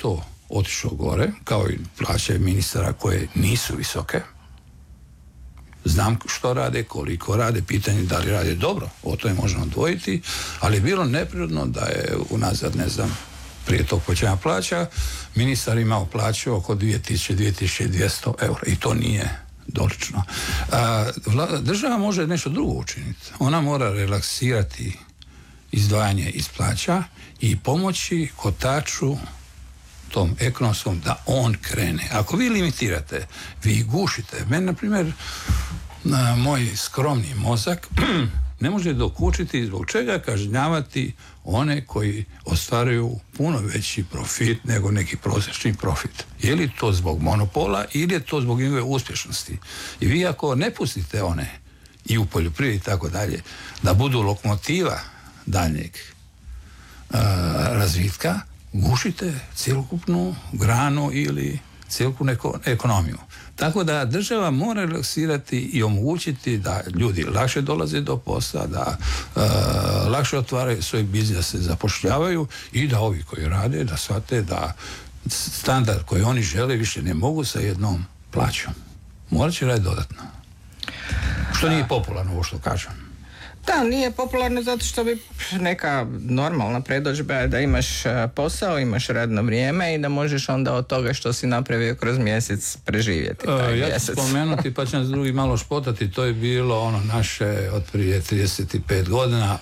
to otišao gore, kao i plaće ministara koje nisu visoke. Znam što rade, koliko rade, pitanje da li rade dobro, o tome možemo odvojiti, ali je bilo neprirodno da je unazad, ne znam, prije tog povećanja plaća, ministar imao plaću oko 2000-2200 eura i to nije dolično. Država može nešto drugo učiniti. Ona mora relaksirati izdvajanje iz plaća i pomoći kotaču tom ekonomskom da on krene. Ako vi limitirate, vi gušite. Meni, na primjer, moj skromni mozak ne može dokučiti zbog čega kažnjavati one koji ostvaruju puno veći profit nego neki prosječni profit. Je li to zbog monopola ili je to zbog njegove uspješnosti? I vi ako ne pustite one i u poljoprivredi i tako dalje da budu lokomotiva daljnjeg razvitka, gušite cjelokupnu granu ili cjelokupnu ekonomiju. Tako da država mora relaksirati i omogućiti da ljudi lakše dolaze do posla, da lakše otvaraju svoj biznis, da se zapošljavaju i da ovi koji rade, da shvate da standard koji oni žele više ne mogu sa jednom plaćom. Morat će raditi dodatno. Što nije popularno ovo što kažem. Da, nije popularno zato što bi neka normalna predodžba je da imaš posao, imaš radno vrijeme i da možeš onda od toga što si napravio kroz mjesec preživjeti. Ja ću spomenuti pa će nas drugi malo špotati, to je bilo ono naše od prije 35 godina,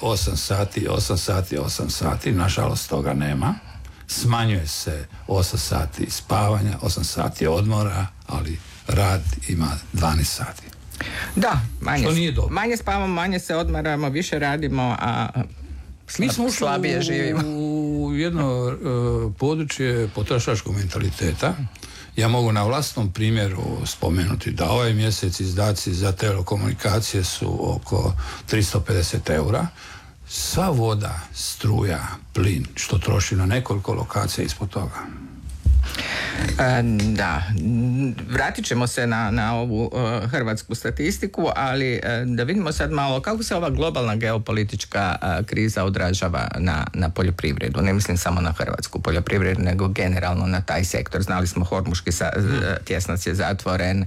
8 sati, nažalost toga nema. Smanjuje se 8 sati spavanja, 8 sati odmora, ali rad ima 12 sati. Da, manje spavamo, manje se odmaramo, više radimo, a slabije živimo. U jedno područje potrošačkog mentaliteta. Ja mogu na vlastnom primjeru spomenuti da ovaj mjesec izdaci za telekomunikacije su oko 350 eura. Sva voda, struja, plin, što troši na nekoliko lokacija ispod toga. Da, vratit ćemo se na ovu hrvatsku statistiku, ali da vidimo sad malo kako se ova globalna geopolitička kriza odražava na poljoprivredu. Ne mislim samo na hrvatsku poljoprivredu, nego generalno na taj sektor. Znali smo, Hormuški tjesnac je zatvoren,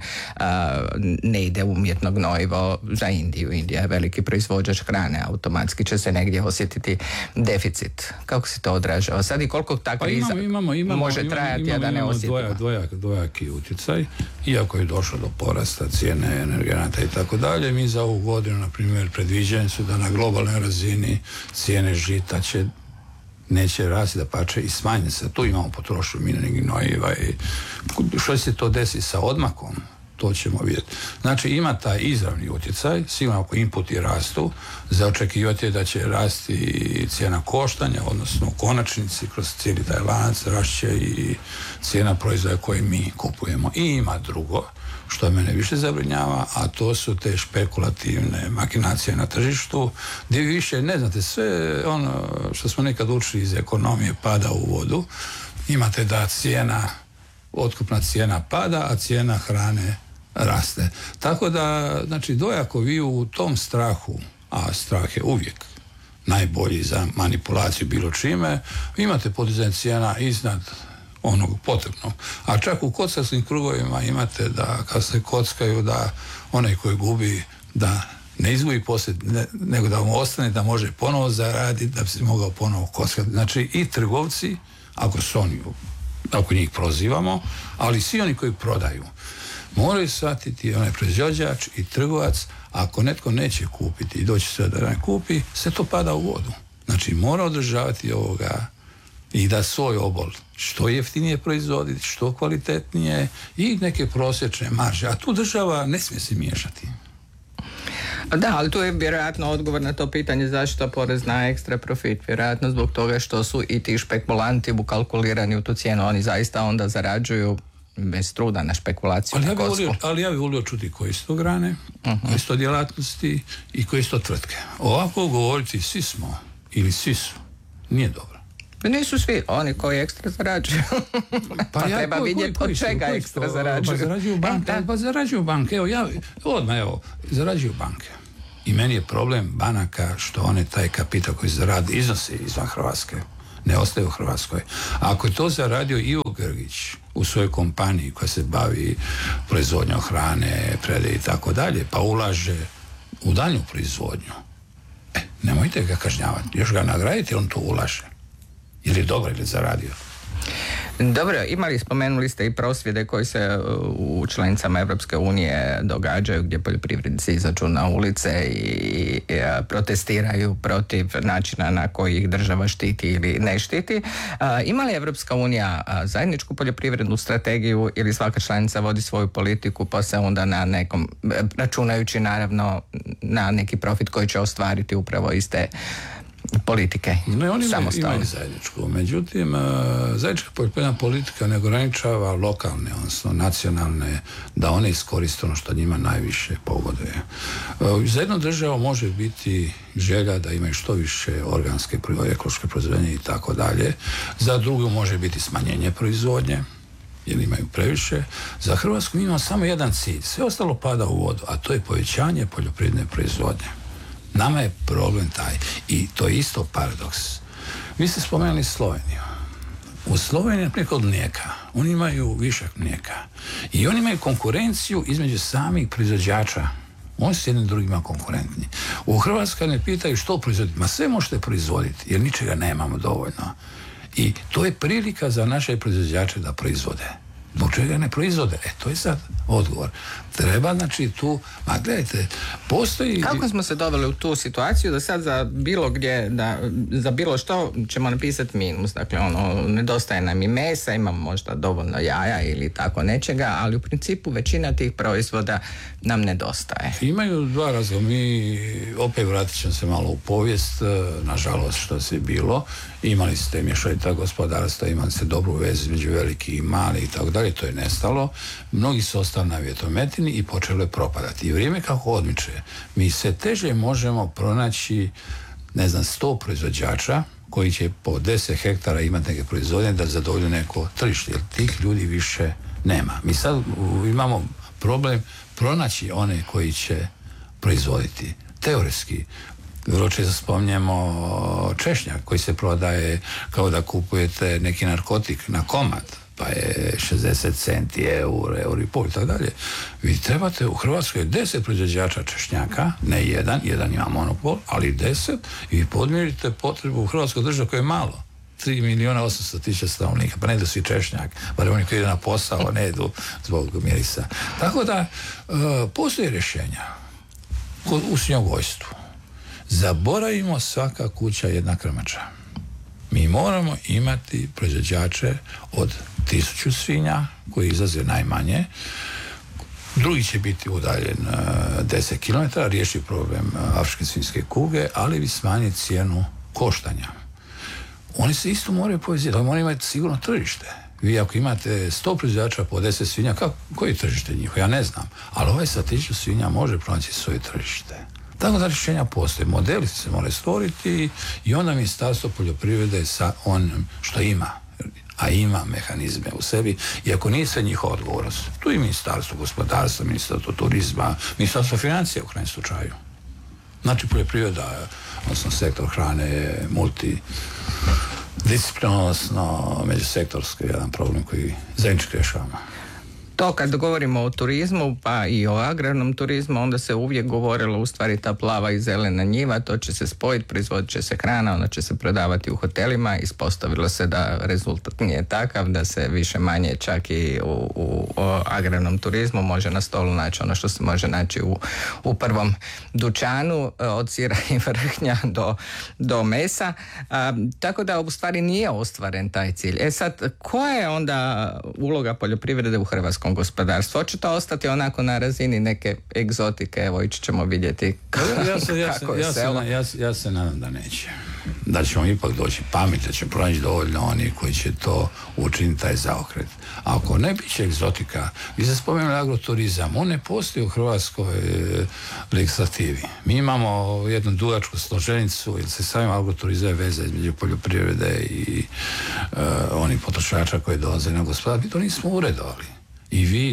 ne ide umjetno gnojivo za Indiju. Indija je veliki proizvođač hrane, automatski će se negdje osjetiti deficit. Kako se to odražava sad i koliko ta kriza može trajati? Dvojaki utjecaj, iako je došlo do porasta cijene energenata i tako dalje. Mi za ovu godinu, na primjer, predviđeni su da na globalnoj razini cijene žita neće rasti, da pače i smanjiti se. Tu imamo potrošnju mineralnih gnojiva i što se to desi sa odmakom, to ćemo vidjeti. Znači ima taj izravni utjecaj, sigurno ako inputi rastu, za očekivati je da će rasti cijena koštanja, odnosno u konačnici kroz cijeli taj lanac rašće i cijena proizvoda koje mi kupujemo. I ima drugo, što mene više zabrinjava, a to su te špekulativne makinacije na tržištu, gdje više ne znate, sve ono što smo nekad učili iz ekonomije pada u vodu. Imate da otkupna cijena pada, a cijena hrane raste. Tako da, znači, dvojako vi u tom strahu, a strah je uvijek najbolji za manipulaciju bilo čime, vi imate podizanje cijena iznad onog potrebnog. A čak u kockarskim krugovima imate da kad se kockaju da onaj koji gubi da ne izgubi poslije, nego da mu ostane da može ponovo zaraditi, da bi se mogao ponovo kockati. Znači i trgovci, ako njih prozivamo, ali svi oni koji prodaju, moraju shvatiti onaj proizvođač i trgovac, ako netko neće kupiti i doći sve da ne kupi, sve to pada u vodu. Znači mora održavati ovoga i da svoj obol što jeftinije proizvoditi, što kvalitetnije i neke prosječne marže. A tu država ne smije se miješati. Da, ali tu je vjerojatno odgovor na to pitanje zašto porez na ekstra profit. Vjerojatno zbog toga što su i ti špekulanti ukalkulirani u tu cijenu. Oni zaista onda zarađuju bez truda na špekulaciju. Ali ja bih volio čuti koji su to grane, koji su to djelatnosti i koji su to tvrtke. Ovako govoriti svi smo ili svi su, nije dobro. Nisu svi oni koji ekstra zarađuju. Pa treba vidjeti od čega ekstra zarađuju. Pa zarađuju banke. Zarađuju banke. I meni je problem banaka što one taj kapital koji zaradi iznose izvan Hrvatske. Ne ostaje u Hrvatskoj. A ako je to zaradio Ivo Grgić u svojoj kompaniji koja se bavi proizvodnjom hrane, predaje i tako dalje, pa ulaže u daljnju proizvodnju, nemojte ga kažnjavati, još ga nagraditi, on to ulaže. Ili je dobro ili zaradio. Dobro, spomenuli ste i prosvjede koji se u članicama Europske unije događaju, gdje poljoprivrednici izađu na ulice i protestiraju protiv načina na koji ih država štiti ili ne štiti. Ima li Europska unija zajedničku poljoprivrednu strategiju ili svaka članica vodi svoju politiku pa se onda na nekom, računajući naravno na neki profit koji će ostvariti upravo iz te politike? Ne, oni imaju zajedničku. Međutim, zajednička poljoprivredna politika ne ograničava lokalne, odnosno nacionalne, da one iskoriste ono što njima najviše pogoduje. Za jednu državu može biti želja da imaju što više organske, ekološke proizvodnje i tako dalje. Za drugu može biti smanjenje proizvodnje, jer imaju previše. Za Hrvatsku imamo samo jedan cilj. Sve ostalo pada u vodu, a to je povećanje poljoprivredne proizvodnje. Nama je problem taj. I to je isto paradoks. Vi ste spomenuli Sloveniju. U Sloveniji, naprijed kod mlijeka, oni imaju višak mlijeka. I oni imaju konkurenciju između samih proizvođača. Oni su jednim drugima konkurentni. U Hrvatskoj ne pitaju što proizvoditi. Ma sve možete proizvoditi, jer ničega nemamo dovoljno. I to je prilika za naše proizvođače da proizvode. Zbog čega ne proizvode? To je sad odgovor. Treba, znači, tu, ma gledajte, postoji... Kako smo se doveli u tu situaciju da sad za bilo gdje, za bilo što ćemo napisati minus? Dakle, nedostaje nam i mesa, imamo možda dovoljno jaja ili tako nečega, ali u principu većina tih proizvoda nam nedostaje. Imaju dva razloga. Mi, opet vratit ćemo se malo u povijest, nažalost što se bilo. Imali ste mješovita gospodarstva, imali ste dobru vezu između velikih i malih i tako dalje, to je nestalo. Mnogi su ostali na vjetrometini i počeli propadati. I vrijeme kako odmiče, mi sve teže možemo pronaći, 100 proizvođača koji će po 10 hektara imati neke proizvodnje da zadovolju neko tržište, jer tih ljudi više nema. Mi sad imamo problem pronaći one koji će proizvoditi. Teoretski, vrlo često spominjemo češnjak koji se prodaje kao da kupujete neki narkotik na komad, pa je 60 centi, eur i pol i tako dalje. Vi trebate u Hrvatskoj 10 proizvođača češnjaka, ne jedan ima monopol, ali 10, i vi podmirite potrebu u Hrvatskoj državi koja je malo. 3.800.000 stanovnika, pa ne idu svi češnjak, bar oni koji idu na posao, ne idu zbog mirisa. Tako da, postoje rješenja u svinjogojstvu. Zaboravimo svaka kuća jedna krmača. Mi moramo imati proizvođače od 1000 svinja koji izlaze najmanje. Drugi će biti udaljen 10 km, riješi problem afričke svinjske kuge, ali vi smanjiti cijenu koštanja. Oni se isto moraju povezati, ali moraju imati sigurno tržište. Vi ako imate 100 proizvođača po 10 svinja, koji je tržište njihovo? Ja ne znam. Ali ovaj sa 1000 svinja može pronaći svoje tržište. Tako da rješenja postoje. Modeli se moraju stvoriti i onda Ministarstvo poljoprivrede sa onim što ima, a ima mehanizme u sebi, iako nije sve njihova odgovornost. Tu je Ministarstvo gospodarstva, Ministarstvo turizma, Ministarstvo financija u krajnjem slučaju. Znači poljoprivreda, odnosno sektor hrane je multidisciplinarno, međusektorski jedan problem koji zajednički rješavamo. To kad govorimo o turizmu, pa i o agrarnom turizmu, onda se uvijek govorilo u stvari ta plava i zelena njiva, to će se spojiti, proizvodit će se hrana, ona će se prodavati u hotelima. Ispostavilo se da rezultat nije takav, da se više manje čak i u agrarnom turizmu može na stolu naći ono što se može naći u prvom dućanu, od sira i vrhnja do mesa. Tako da u stvari nije ostvaren taj cilj. Sad, koja je onda uloga poljoprivrede u hrvatskom gospodarstvu? Hoće to ostati onako na razini neke egzotike, evo ići ćemo vidjeti kako je selo. Ja se nadam da neće. Da ćemo ipak doći pameti, da ćemo pronaći dovoljno oni koji će to učiniti taj zaokret. A ako ne biće egzotika, vi ste spomenuli agroturizam, on ne postoji u hrvatskoj legislativi. Mi imamo jednu dugačku složenicu, jer se samim agroturizam je veza između poljoprivrede i onih potrošača koji dolaze na gospodarstvo. Mi to nismo uredovali. I vi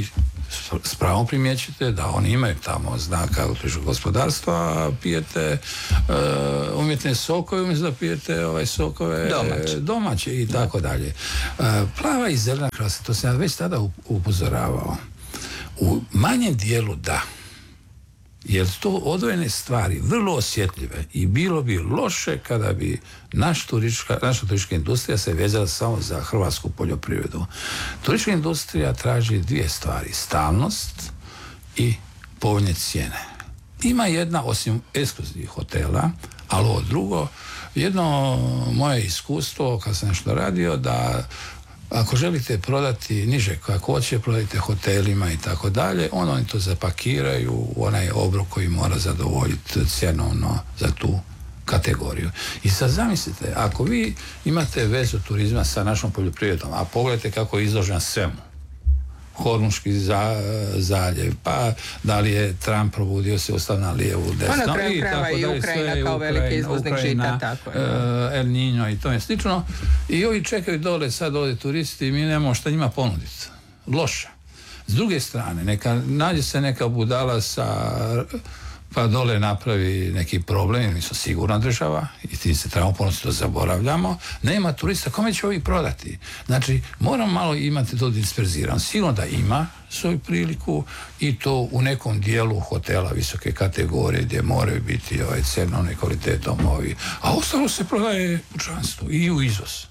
s pravom primjećujete da oni imaju tamo znaka u tržištu gospodarstva, pijete umjetne sokove, umjesto da pijete sokove domaće i tako dalje. Plava i zelena krasa, to sam ja već tada upozoravao. U manjem dijelu da, jer to odvojene stvari, vrlo osjetljive i bilo bi loše kada bi naša turistička industrija se vezala samo za hrvatsku poljoprivredu. Turistička industrija traži dvije stvari, stalnost i povoljne cijene. Ima jedna, osim ekskluzivnih hotela, ali ovo drugo, jedno moje iskustvo kad sam nešto radio, da ako želite prodati niže kakvoće, prodajte hotelima i tako dalje, onda oni to zapakiraju u onaj obrok koji mora zadovoljiti cjenovno za tu kategoriju. I sad zamislite, ako vi imate vezu turizma sa našom poljoprivredom, a pogledajte kako je izložen svemu, Hormuški zaljev, pa da li je Trump probudio se ostao na lijevu, desno, na kraju krajeva i Ukrajina kao veliki izvoznik žita, tako je. El Niño i to je slično. I ovi čekaju dole, sad ovdje turisti i mi nemamo šta njima ponuditi. Loše. S druge strane, nađe se neka budala pa dole napravi neki problem, mi smo sigurna država i ti se trebamo ponositi, to zaboravljamo, nema turista, kome će ovi prodati? Znači, moramo malo imati to disperzirano. Sigurno da ima svoju priliku i to u nekom dijelu hotela visoke kategorije gdje moraju biti cenovne kvalitetom a ostalo se prodaje pučanstvu i u izvoz.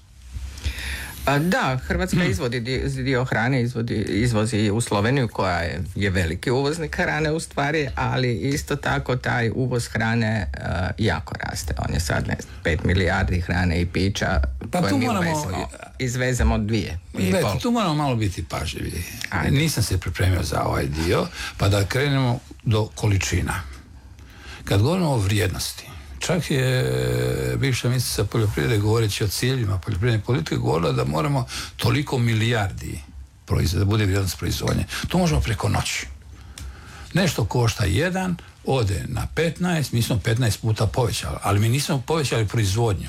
Da, Hrvatska izvodi dio hrane, izvozi u Sloveniju koja je veliki uvoznik hrane u stvari, ali isto tako taj uvoz hrane jako raste. On je sad 5 milijardi hrane i pića koje mi izvezemo 2,5. Gledajte, tu moramo malo biti pažljivi. Nisam se pripremio za ovaj dio, pa da krenemo do količina. Kad govorimo o vrijednosti, čak je bivša ministrica poljoprivrede govoreći o ciljevima poljoprivredne politike govorila da moramo toliko milijardi da bude vrijednost proizvodnje. To možemo preko noći. Nešto košta 1, ode na 15, mi smo 15 puta povećali, ali mi nismo povećali proizvodnju.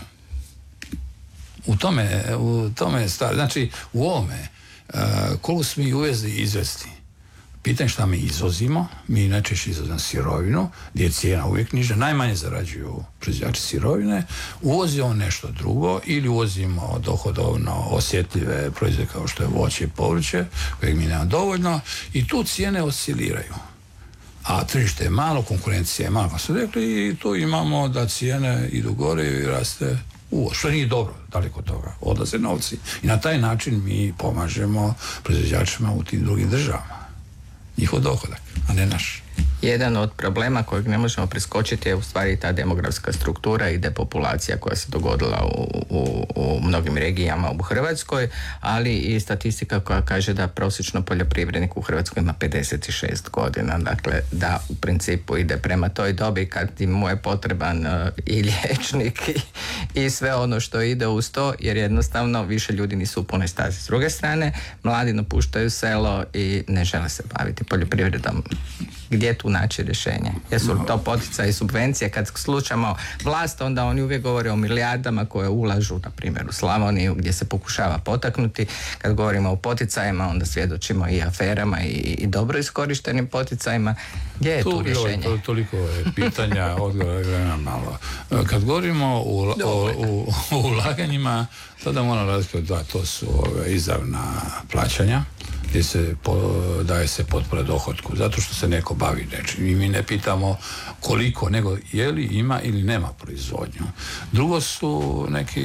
U tome je stvar. Znači, u ovome, koliko smo mi uvezli i izvesti, pitanje šta mi izvozimo, mi najčešće izvozimo sirovinu, gdje je cijena uvijek niža, najmanje zarađuju proizvođači sirovine, uvozimo nešto drugo ili uvozimo dohodovno osjetljive proizvode kao što je voće i povrće, kojeg mi nema dovoljno i tu cijene osciliraju. A tržište je malo, konkurencija je malo, kao su rekli, i tu imamo da cijene idu gore i raste uvoz, što nije dobro, daleko od toga, odlaze novci. I na taj način mi pomažemo proizvođačima u tim drugim državama. Njihov dohodak, a ne naš. Jedan od problema kojeg ne možemo preskočiti je u stvari ta demografska struktura i depopulacija koja se dogodila u mnogim regijama u Hrvatskoj, ali i statistika koja kaže da prosječno poljoprivrednik u Hrvatskoj ima 56 godina. Dakle, da u principu ide prema toj dobi kad mu je potreban i liječnik i sve ono što ide uz to, jer jednostavno više ljudi nisu u punoj stazi. S druge strane, mladi napuštaju selo i ne žele se baviti poljoprivredom. Gdje tu naći rješenje? Jesu li to poticaji i subvencije? Kad slušamo vlast, onda oni uvijek govore o milijardama koje ulažu, na primjer u Slavoniju, gdje se pokušava potaknuti. Kad govorimo o poticajima, onda svjedočimo i aferama i dobro iskorištenim poticajima. Gdje je tu rješenje? Toliko je pitanja, odgovora malo. Kad govorimo o ulaganjima, tada moram razlikovati da to su izravna plaćanja, gdje daje se potpora dohotku, zato što se neko bavi nečim. I mi ne pitamo koliko, nego je li ima ili nema proizvodnju. Drugo su neki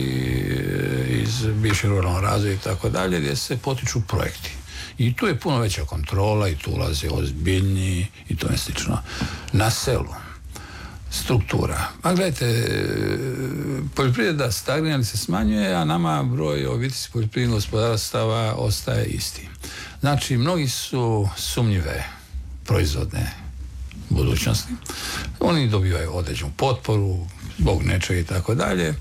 iz bivšeg ruralnog razvoja i tako dalje, gdje se potiču projekti. I tu je puno veća kontrola i tu ulaze ozbiljniji i to je slično. Na selu struktura. A gledajte, poljoprivreda stagnira ili se smanjuje, a nama broj obiteljskih poljoprivrednih gospodarstava ostaje isti. Znači, mnogi su sumnjive proizvodne budućnosti. Oni dobivaju određenu potporu, zbog nečega i tako dalje.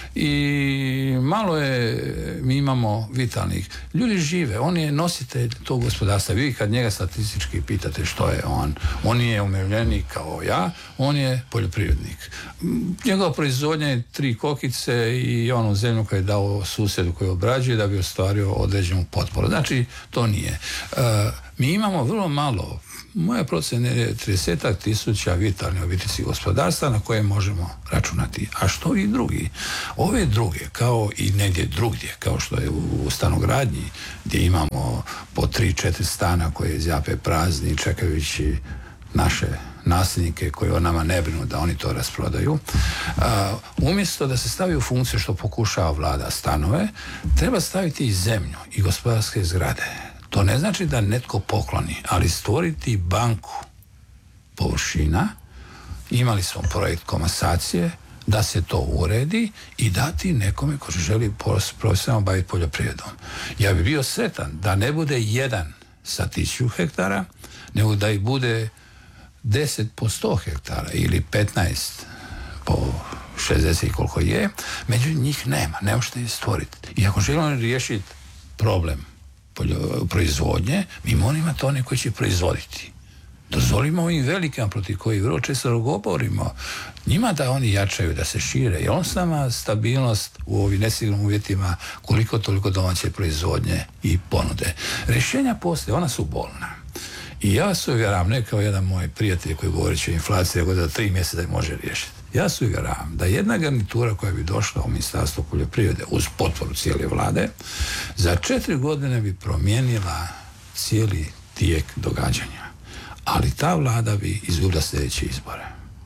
i malo je, mi imamo vitalnih. Ljudi žive, on je nositelj tog gospodarstva. Vi kad njega statistički pitate što je on je umirovljenik kao ja, on je poljoprivrednik. Njegova proizvodnja je 3 kokice i onu zemlju koju je dao susjedu koji obrađuje da bi ostvario određenu potporu. Znači, to nije. Mi imamo vrlo malo, moja procena je 30.000 vitalnih obiteljskih gospodarstva na koje možemo računati. A što i drugi? Ove druge, kao i negdje drugdje, kao što je u stanogradnji, gdje imamo po 3-4 stana koje zjape prazni, čekajući naše nasljednike koji o nama ne brinu da oni to rasprodaju. Umjesto da se stavi u funkciju što pokušava vlada stanove, treba staviti i zemlju i gospodarske zgrade. To ne znači da netko pokloni, ali stvoriti banku površina. Imali smo projekt komasacije, da se to uredi i dati nekome ko želi profesionalno baviti poljoprivredom. Ja bi bio sretan da ne bude 1 sa 1000 hektara, nego da ih bude 10 po 100 hektara ili 15 po 60 koliko je. Međutim, njih nema, ne možete ih stvoriti. I ako želimo riješiti problem proizvodnje, mi moramo imati one koji će proizvoditi. Dozvolimo ovim velikima protiv koji vrlo često govorimo, njima da oni jačaju, da se šire, jer on sama stabilnost u ovim nesigurnim uvjetima koliko toliko domaće proizvodnje i ponude. Rješenja postoje, ona su bolna. I ja se uvjeravam, ne kao jedan moj prijatelj koji govori o inflaciji, da 3 mjeseca može riješiti. Ja se uvjeravam da jedna garnitura koja bi došla u Ministarstvo poljoprivrede uz potporu cijele vlade, za 4 godine bi promijenila cijeli tijek događanja. Ali ta vlada bi izgubila sljedeće izbore.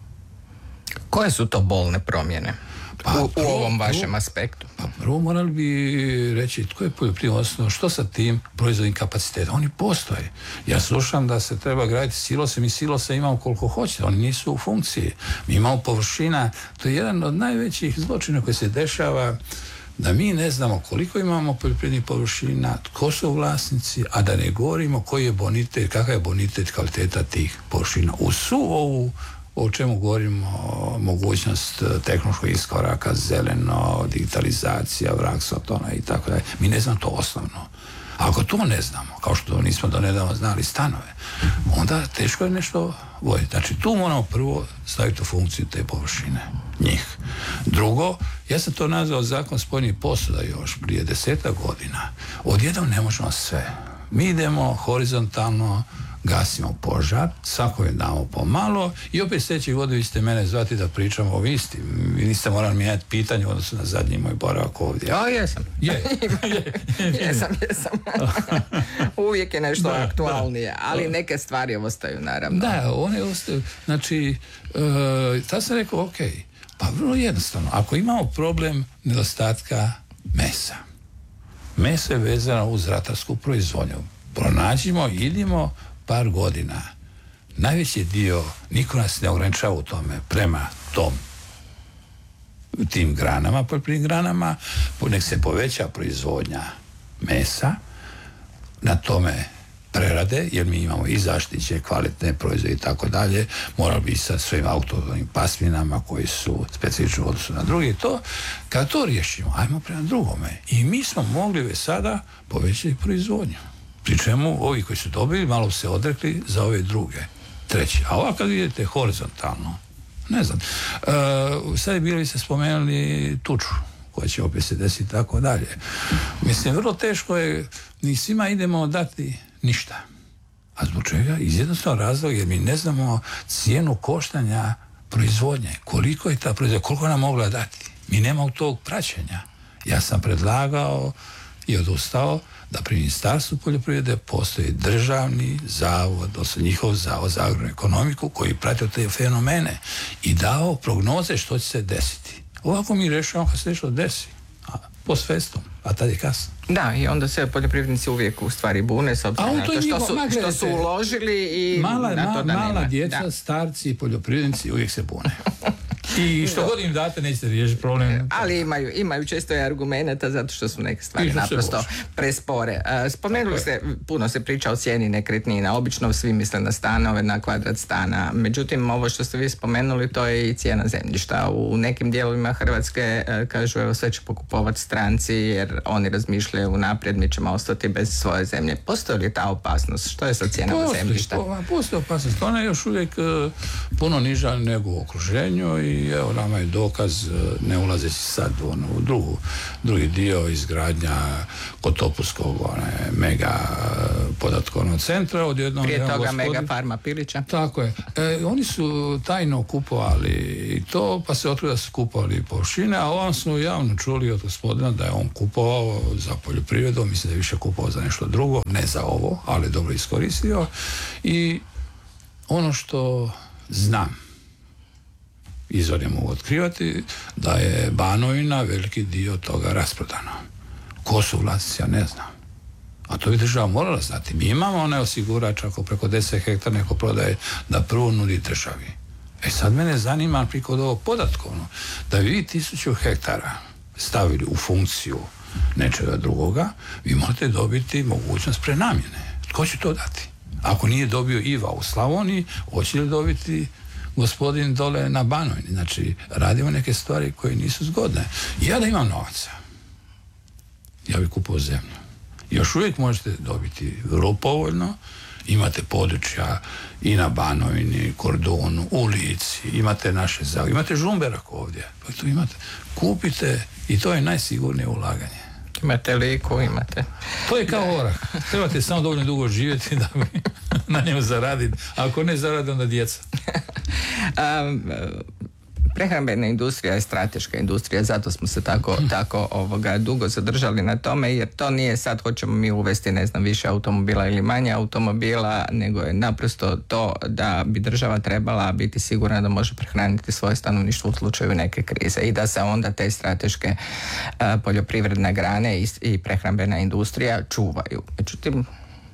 Koje su to bolne promjene u ovom vašem aspektu? Prvo morali bi reći tko je poljoprivredno, odnosno što sa tim proizvodnim kapacitetom. Oni postoje. Ja slušam da se treba graditi silose, mi silose imamo koliko hoćete, oni nisu u funkciji. Mi imamo površina, to je jedan od najvećih zločina koji se dešava, da mi ne znamo koliko imamo poljoprivrednih površina, tko su vlasnici, a da ne govorimo koji je bonitet, kakav je bonitet kvaliteta tih površina. U svu ovu o čemu govorimo, mogućnost tehnološkog iskoraka, zeleno, digitalizacija, vrak Sotona i tako dalje. Mi ne znamo to osnovno. Ako to ne znamo, kao što nismo do nedavno znali stanove, onda teško je nešto voditi. Znači, tu moramo prvo staviti u funkciju te površine, njih. Drugo, ja sam to nazvao zakon spojenih posuda još prije 10 godina. Odjednom ne možemo sve. Mi idemo horizontalno, gasimo požar, svako je damo pomalo i opet sljedeći godinu vi ćete mene zvati da pričamo o isti. Vi niste morali mijenjati pitanje u odnosu na zadnji moj boravak ovdje. Ja, jesam. Jesam. Uvijek je nešto aktualnije, ali neke stvari ostaju, naravno. Da, one ostaju. Znači, tad sam rekao, ok, pa vrlo jednostavno. Ako imamo problem nedostatka mesa, meso je vezano uz ratarsku proizvodnju. Pronađimo, idimo par godina. Najveći dio, niko nas ne ograničava u tome prema tim granama, poljoprivrednim granama, nek se poveća proizvodnja mesa, na tome prerade, jer mi imamo i zaštiće, kvalitetne proizvode i tako dalje, morali bi sa svojim autohtonim pasminama koji su specifični u odnosu na drugi. Kad to riješimo, ajmo prema drugome. I mi smo mogli već sada povećati proizvodnju. Pri čemu ovi koji su dobili malo se odrekli za ove druge, treće. A ovako kad vidite horizontalno, ne znam, sad je bili se spomenuli tuču koja će opet se desiti tako dalje. Mislim, vrlo teško je, ni svima idemo dati ništa. A zbog čega? Iz jednostavnog razloga, jer mi ne znamo cijenu koštanja proizvodnje. Koliko je ta proizvodnja, koliko nam mogla dati? Mi nemamo tog praćenja. Ja sam predlagao i odustao da pri Ministarstvu poljoprivrede postoji državni zavod, odnosno njihov zavod za agroekonomiku koji prati te fenomene i dao prognoze što će se desiti. Ovako mi rešavamo kad se nešto desi. Post festum, a tad je kasno. Da, i onda se poljoprivrednici uvijek u stvari bune s obzirom na to što su uložili i na to da nema. Mala djeca, starci i poljoprivrednici uvijek se bune. I što god im date, nećete riješiti problem. Ali imaju često i argumenata zato što su neke stvari naprosto prespore. Spomenuli ste, puno se priča o cijeni nekretnina. Obično svi misle na stanove, na kvadrat stana. Međutim, ovo što ste vi spomenuli, to je i cijena zemljišta. U nekim dijelovima Hrvatske kažu, evo, sve će pokupovati stranci jer oni razmišljaju unaprijed, mi ćemo ostati bez svoje zemlje. Postoji li ta opasnost? Što je sa cijenama zemljišta? Postoji opasnost. Ona je još uvijek puno niža nego u okruženju i evo nama je dokaz, ne ulazeći sad u drugi dio izgradnja kod Topuskog mega podatkovnog centra. Prije toga mega farma Pilića. Tako je. Oni su tajno kupovali to, pa se otkrilo da su kupovali površine, a ovom smo javno čuli od gospodina da je on kupovao za poljoprivredu, mislim da je više kupovao za nešto drugo, ne za ovo, ali dobro iskoristio. I ono što znam, izvor mogu otkrivati, da je Banovina veliki dio toga rasprodano. Ko su vlasnici, ja ne znam. A to bi država morala znati. Mi imamo onaj osigurač, ako preko 10 hektara neko prodaje, da prvo nudi državi. Sad mene zanima prikod ovog podatkovno, da vi 1000 hektara stavili u funkciju nečega drugoga, vi morate dobiti mogućnost prenamjene. Tko će to dati? Ako nije dobio Iva u Slavoniji, hoće li dobiti gospodin dole na Banovini? Znači, radimo neke stvari koje nisu zgodne. Ja da imam novaca, ja bih kupio zemlju. Još uvijek možete dobiti vrlo povoljno, imate područja i na Banovini, Kordonu, u Lici, imate naše Zagorje, imate Žumberak ovdje, pa to imate. Kupite i to je najsigurnije ulaganje. Imate Liku, imate. To je kao orah. Trebate samo dovoljno dugo živjeti da bi na njemu zaraditi. Ako ne zaradi, onda djeca. Prehrambena industrija je strateška industrija, zato smo se tako dugo zadržali na tome, jer to nije sad hoćemo mi uvesti, ne znam, više automobila ili manje automobila, nego je naprosto to da bi država trebala biti sigurna da može prehraniti svoje stanovništvo u slučaju neke krize i da se onda te strateške poljoprivredne grane i prehrambena industrija čuvaju. Međutim,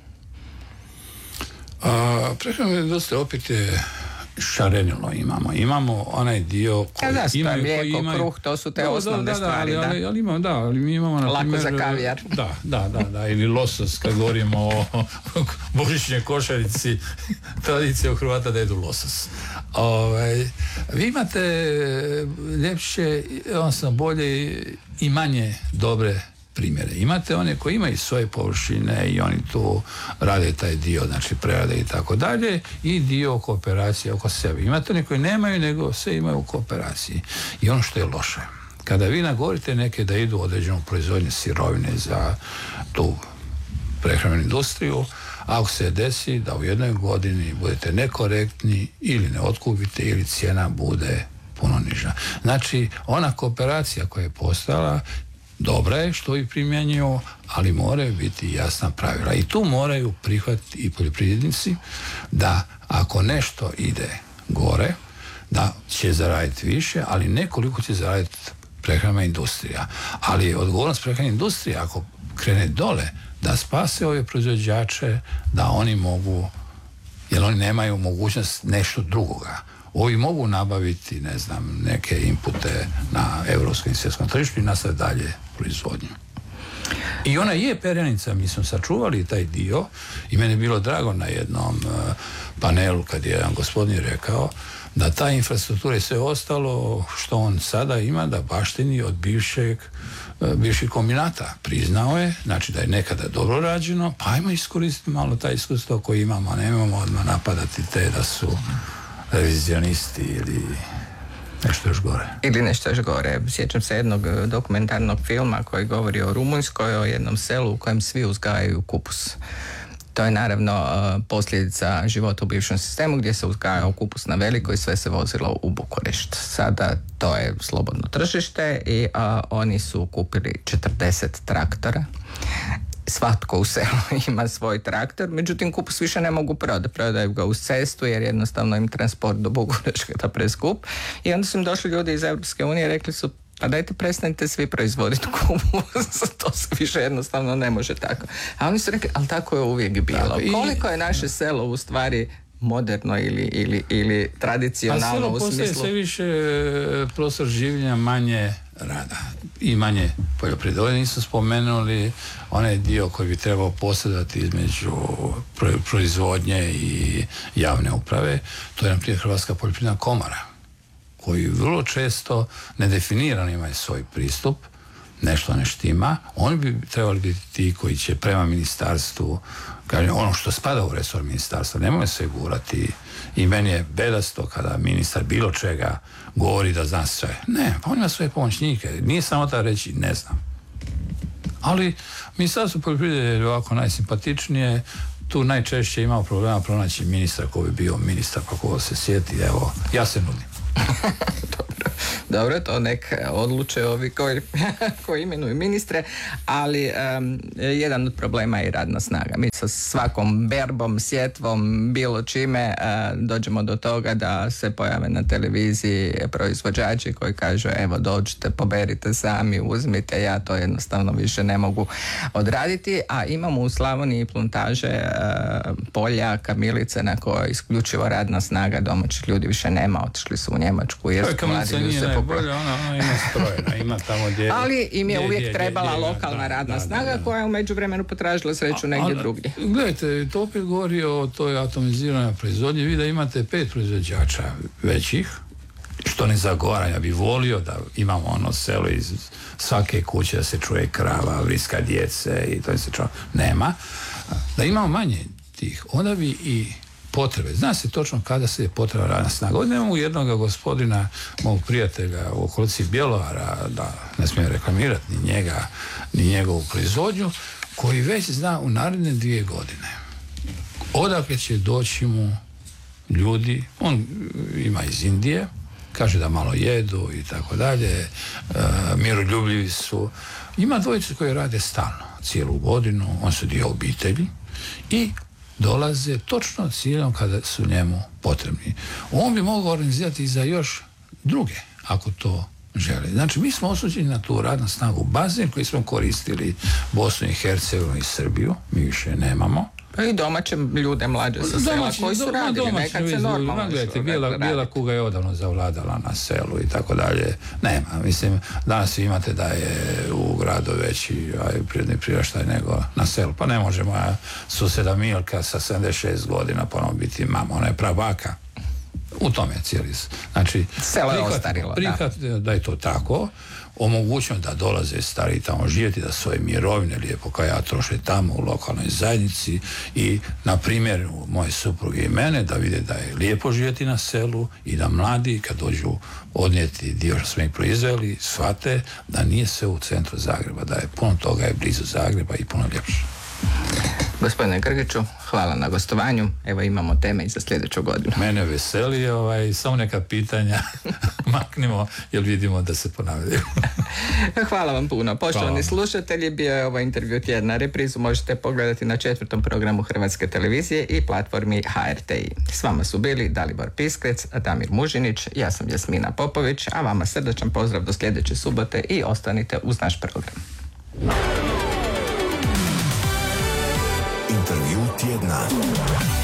prehrambena industrija opet je šarenilo imamo onaj dio koji imaju, mlijeko, kruh, to su te osnovne stvari. Ali mi imamo na primjer, lako za kavijar. Da, ili losos, kad govorimo o božićnoj košarici, tradicija u Hrvata da jedu losos. Vi imate ljepše, odnosno bolje i manje dobre primjere. Imate one koji imaju svoje površine i oni tu rade taj dio, znači prerade i tako dalje, i dio kooperacije oko sebe. Imate one koji nemaju, nego sve imaju u kooperaciji. I ono što je loše, kada vi nagovorite neke da idu u određenu proizvodnju sirovine za tu prehrambenu industriju, ako se desi da u jednoj godini budete nekorektni ili ne otkupite ili cijena bude puno niža. Znači, ona kooperacija koja je postala dobra je što i primjenjuju, ali moraju biti jasna pravila. I tu moraju prihvatiti i poljoprivrednici da ako nešto ide gore, da će zaraditi više, ali nekoliko će zaraditi prehrambena industrija. Ali odgovornost prehrambene industrije, ako krene dole, da spase ove proizvođače, da oni mogu, jer oni nemaju mogućnost nešto drugoga. Ovi mogu nabaviti, ne znam, neke inpute na europskom i svjetskom tržištu i nastaviti dalje proizvodnju. I ona je perjanica, mi smo sačuvali taj dio i meni je bilo drago na jednom panelu kad je jedan gospodin rekao da ta infrastruktura i sve ostalo što on sada ima da baštini od bivših kombinata. Priznao je, znači da je nekada dobro rađeno, pa ajmo iskoristiti malo taj iskustvo koje imamo, a nemamo odmah napadati te da su revizionisti ili nešto još gore. Ili nešto još gore. Sjećam se jednog dokumentarnog filma koji govori o Rumunjskoj, o jednom selu u kojem svi uzgajaju kupus. To je naravno posljedica života u bivšem sistemu gdje se uzgajao kupus na veliko i sve se vozilo u Bukurešt. Sada to je slobodno tržište i oni su kupili 40 traktora. Svatko u selu ima svoj traktor, međutim kupus više ne mogu prodati. Prodaju ga uz cestu jer jednostavno im transport do Bukurešta preskup. I onda su im došli ljudi iz Europske unije i rekli su pa dajte prestanite svi proizvoditi kupus, to se više jednostavno ne može tako. A oni su rekli, ali tako je uvijek bilo. Koliko je naše selo u stvari moderno ili tradicionalno u smislu... Postoje sve više prostor življenja, manje rada i manje poljoprivrede. Nisu spomenuli onaj dio koji bi trebao posredovati između proizvodnje i javne uprave. To je, na primjer, Hrvatska poljoprivredna komora, koji vrlo često nedefinirano imaju svoj pristup, nešto ne štima. Oni bi trebali biti ti koji će prema ministarstvu, kažem, ono što spada u resor ministarstva, nemoj se gurati. I meni je bedasto kada ministar bilo čega govori da zna sve. Ne, pa on ima svoje pomoćnike. Nije samo da reći ne znam. Ali ministarstvo poljoprivrede je ovako najsimpatičnije. Tu najčešće imao problema pronaći ministra koji bi bio ministar, pa ko se sjeti, evo, ja se nudim. Dobro, to nek odluče ovi koji imenuju ministre, ali jedan od problema je i radna snaga. Mi sa svakom berbom, sjetvom, bilo čime dođemo do toga da se pojave na televiziji proizvođači koji kažu evo dođite, poberite sami, uzmite, ja to jednostavno više ne mogu odraditi, a imamo u Slavoniji plantaže polja, kamilice na koje je isključivo radna snaga domaćih ljudi više nema, otišli su u Njemačku jer su mladi ljudi se bolje, ona ima strojena, ima tamo gdje... Ali im je uvijek trebala lokalna radna snaga koja je u međuvremenu potražila sreću negdje drugdje. Gledajte, to opet govori o toj atomiziranoj proizvodnji. Vi da imate 5 proizvođača većih, što ne zagovara, ja bih volio da imamo ono selo iz svake kuće da se čuje krava, vriska djece i to se čuje. Nema. Da imamo manje tih, onda bi i potrebe. Zna se točno kada se je potreba radna snaga. Ovdje nemamo jednog gospodina, mog prijatelja u okolici Bjelovara, da ne smijem reklamirati ni njega, ni njegovu proizvodnju, koji već zna u naredne 2 godine odakle će doći mu ljudi. On ima iz Indije, kaže da malo jedu i tako dalje, miroljubljivi su. Ima dvojice koji rade stalno, cijelu godinu, on su dio obitelji i dolaze točno ciljom kada su njemu potrebni. On bi mogao organizirati i za još druge, ako to žele. Znači, mi smo osuđeni na tu radnu snagu. Bazen koji smo koristili Bosnu i Hercegovinu i Srbiju, mi više nemamo. Pa i domaće ljude mlađe sa sela koji su radili, nekad se normalno. Gledajte, bijela kuga je odavno zavladala na selu i tako dalje. Nema, mislim, danas vi imate da je u gradu veći prirodni priraštaj nego na selu. Pa ne može moja susjeda Milka sa 76 godina ponovno biti mama, ona je prabaka. U tome je cijeli. Znači, selo je ostarilo, da je to tako, omogućeno da dolaze stari tamo živjeti, da svoje mirovine lijepo kao ja troše tamo u lokalnoj zajednici i na primjer moje supruge i mene da vide da je lijepo živjeti na selu i da mladi kad dođu odnijeti dio što smo ih proizveli shvate da nije sve u centru Zagreba, da je puno toga je blizu Zagreba i puno ljepše. Gospodine Grgiću, hvala na gostovanju. Evo imamo teme i za sljedeću godinu. Mene veseli, samo neka pitanja maknimo jer vidimo da se ponavljaju. Hvala vam puno. Poštovani slušatelji, bio je ovo intervju tjedna. Reprizu možete pogledati na 4. programu Hrvatske televizije i platformi HRTI. S vama su bili Dalibor Piskrec, Damir Mužinić, ja sam Jasmina Popović, a vama srdačan pozdrav do sljedeće subote i ostanite uz naš program. Intervju tjedna.